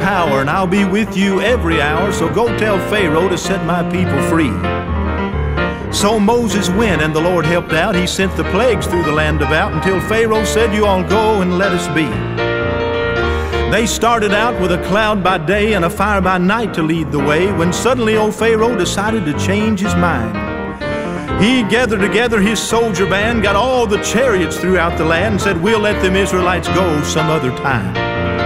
power, and I'll be with you every hour. So go tell Pharaoh to set my people free. So Moses went, and the Lord helped out. He sent the plagues through the land about until Pharaoh said, you all go and let us be. They started out with a cloud by day and a fire by night to lead the way, when suddenly old Pharaoh decided to change his mind. He gathered together his soldier band, got all the chariots throughout the land, and said, we'll let them Israelites go some other time.